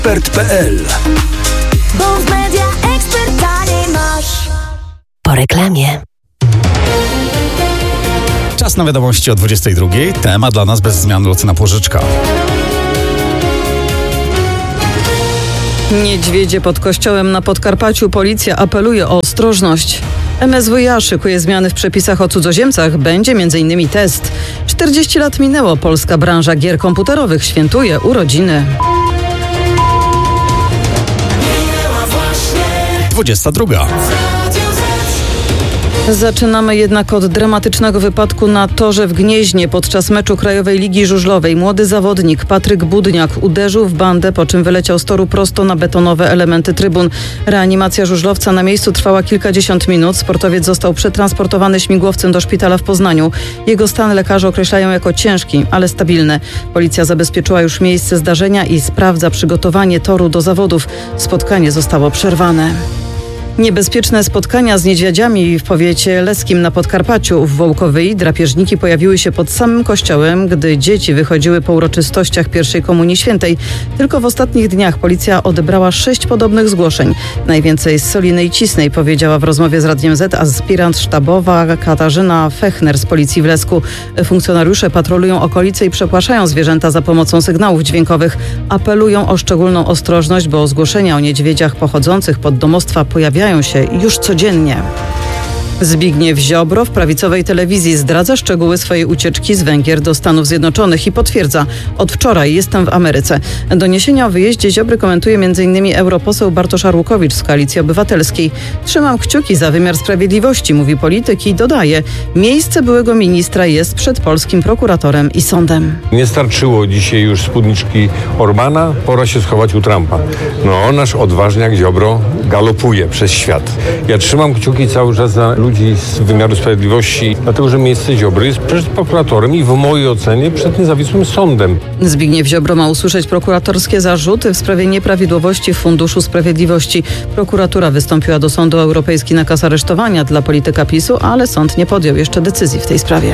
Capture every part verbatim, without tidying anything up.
ekspert kropka pe el. Bo w Media Expert taniej masz. Po reklamie. Czas na wiadomości o dwudziestej drugiej. Temat dla nas bez zmian Lucyna Płożyczka. Niedźwiedzie pod kościołem na Podkarpaciu. Policja apeluje o ostrożność. em es we a szykuje zmiany w przepisach o cudzoziemcach. Będzie między innymi test. czterdzieści lat minęło. Polska branża gier komputerowych świętuje urodziny. dwudziesta druga. Zaczynamy jednak od dramatycznego wypadku na torze w Gnieźnie. Podczas meczu Krajowej Ligi Żużlowej młody zawodnik Patryk Budniak uderzył w bandę, po czym wyleciał z toru prosto na betonowe elementy trybun. Reanimacja żużlowca na miejscu trwała kilkadziesiąt minut. Sportowiec został przetransportowany śmigłowcem do szpitala w Poznaniu. Jego stan lekarze określają jako ciężki, ale stabilny. Policja zabezpieczyła już miejsce zdarzenia i sprawdza przygotowanie toru do zawodów. Spotkanie zostało przerwane. Niebezpieczne spotkania z niedźwiedziami w powiecie leskim na Podkarpaciu. W Wołkowyi drapieżniki pojawiły się pod samym kościołem, gdy dzieci wychodziły po uroczystościach pierwszej Komunii Świętej. Tylko w ostatnich dniach policja odebrała sześć podobnych zgłoszeń. Najwięcej z Soliny i Cisnej, powiedziała w rozmowie z Radiem Z aspirant sztabowa Katarzyna Fechner z Policji w Lesku. Funkcjonariusze patrolują okolice i przepłaszają zwierzęta za pomocą sygnałów dźwiękowych. Apelują o szczególną ostrożność, bo zgłoszenia o niedźwiedziach pochodzących pod domostwa pojawiają się już codziennie. Zbigniew Ziobro w prawicowej telewizji zdradza szczegóły swojej ucieczki z Węgier do Stanów Zjednoczonych i potwierdza: od wczoraj jestem w Ameryce. Doniesienia o wyjeździe Ziobry komentuje m.in. europoseł Bartosz Arłukowicz z Koalicji Obywatelskiej. Trzymam kciuki za wymiar sprawiedliwości, mówi polityk i dodaje: miejsce byłego ministra jest przed polskim prokuratorem i sądem. Nie starczyło dzisiaj już spódniczki Orbana, pora się schować u Trumpa. No, nasz odważniak Ziobro galopuje przez świat. Ja trzymam kciuki cały czas za ludzi z wymiaru sprawiedliwości, dlatego że miejsce Ziobry jest przed prokuratorem i w mojej ocenie przed niezawisłym sądem. Zbigniew Ziobro ma usłyszeć prokuratorskie zarzuty w sprawie nieprawidłowości w Funduszu Sprawiedliwości. Prokuratura wystąpiła do Sądu Europejskiego nakaz aresztowania dla polityka PiSu, ale sąd nie podjął jeszcze decyzji w tej sprawie.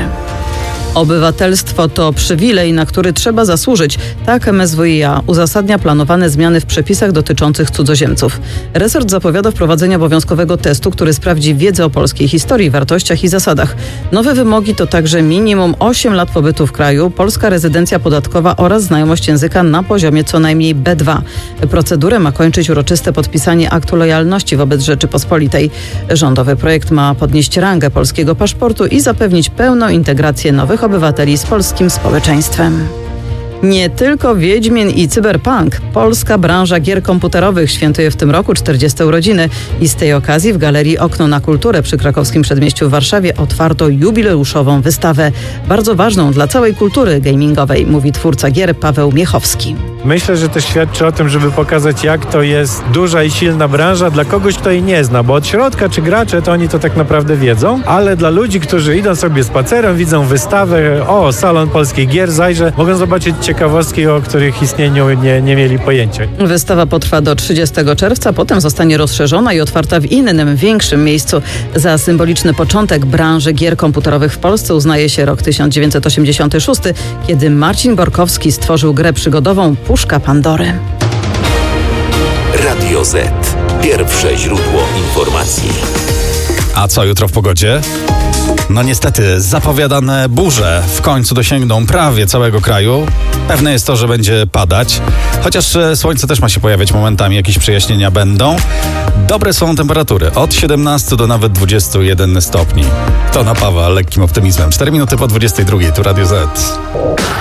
Obywatelstwo to przywilej, na który trzeba zasłużyć. Tak em es we a uzasadnia planowane zmiany w przepisach dotyczących cudzoziemców. Resort zapowiada wprowadzenie obowiązkowego testu, który sprawdzi wiedzę o polskiej historii, wartościach i zasadach. Nowe wymogi to także minimum osiem lat pobytu w kraju, polska rezydencja podatkowa oraz znajomość języka na poziomie co najmniej be dwa. Procedurę ma kończyć uroczyste podpisanie aktu lojalności wobec Rzeczypospolitej. Rządowy projekt ma podnieść rangę polskiego paszportu i zapewnić pełną integrację nowych obywateli z polskim społeczeństwem. Nie tylko Wiedźmin i cyberpunk. Polska branża gier komputerowych świętuje w tym roku czterdzieste urodziny i z tej okazji w Galerii Okno na Kulturę przy krakowskim przedmieściu w Warszawie otwarto jubileuszową wystawę. Bardzo ważną dla całej kultury gamingowej, mówi twórca gier Paweł Miechowski. Myślę, że to świadczy o tym, żeby pokazać, jak to jest duża i silna branża dla kogoś, kto jej nie zna, bo od środka czy gracze, to oni to tak naprawdę wiedzą, ale dla ludzi, którzy idą sobie spacerem, widzą wystawę, o, salon polskich gier, zajrzę, mogą zobaczyć ciekawostki, o których istnieniu nie, nie mieli pojęcia. Wystawa potrwa do trzydziestego czerwca, potem zostanie rozszerzona i otwarta w innym, większym miejscu. Za symboliczny początek branży gier komputerowych w Polsce uznaje się rok tysiąc dziewięćset osiemdziesiąty szósty, kiedy Marcin Borkowski stworzył grę przygodową Puszka Pandory. Radio Z. Pierwsze źródło informacji. A co jutro w pogodzie? No niestety, zapowiadane burze w końcu dosięgną prawie całego kraju. Pewne jest to, że będzie padać, chociaż słońce też ma się pojawiać momentami, jakieś przejaśnienia będą. Dobre są temperatury, od siedemnastu do nawet dwudziestu jeden stopni. To napawa lekkim optymizmem. cztery minuty po dwudziestej drugiej, tu Radio Z.